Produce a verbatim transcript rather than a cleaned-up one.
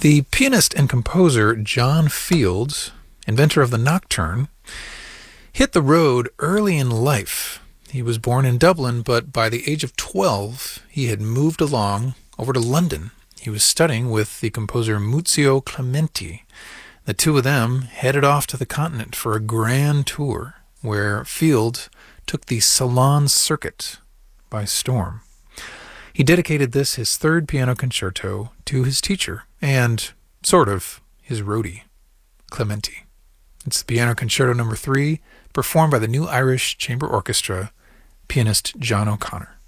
The pianist and composer John Field, inventor of the nocturne, hit the road early in life. He was born in Dublin, but by the age of twelve, he had moved along over to London. He was studying with the composer Muzio Clementi. The two of them headed off to the continent for a grand tour, where Field took the Salon circuit by storm. He dedicated this, his third piano concerto, to his teacher and, sort of, his roadie, Clementi. It's the Piano Concerto Number Three, performed by the New Irish Chamber Orchestra, pianist John O'Connor.